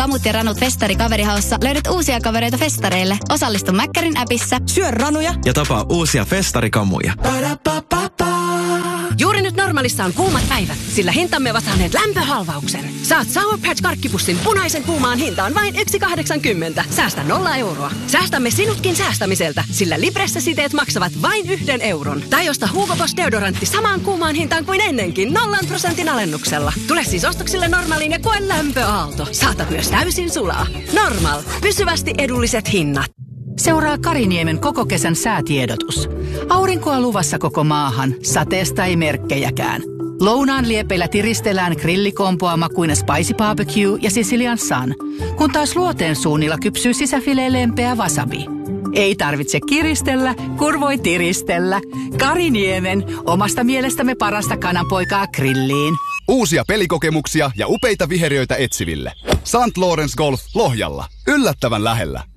Kamut ja ranut festari kaverihaussa löydät uusia kavereita festareille. Osallistu Mäkkärin appissa. Syö ranuja ja tapaa uusia festarikamuja. Juuri nyt Normaalissa on kuumat päivät, sillä hintamme ovat saaneet lämpöhalvauksen. Saat Sour Patch-karkkipussin punaisen kuumaan hintaan vain 1,80. Säästä 0 euroa. Säästämme sinutkin säästämiseltä, sillä Libressa-siteet maksavat vain 1 euron. Tai osta Hugo Boss deodorantti samaan kuumaan hintaan kuin ennenkin 0% alennuksella. Tule siis ostoksille Normaaliin ja koe lämpöaalto. Saatat myös täysin sulaa. Normal. Pysyvästi edulliset hinnat. Seuraa Kariniemen koko kesän säätiedotus. Aurinkoa luvassa koko maahan, sateesta ei merkkejäkään. Lounaan liepeillä tiristellään grillikompoa makuina Spicy Barbecue ja Sicilian Sun, kun taas Luoteen suunnilla kypsyy sisäfileen lempeä wasabi. Ei tarvitse kiristellä, kun voi tiristellä. Kariniemen, omasta mielestämme parasta kananpoikaa grilliin. Uusia pelikokemuksia ja upeita viheriöitä etsiville. St. Lawrence Golf Lohjalla. Yllättävän lähellä.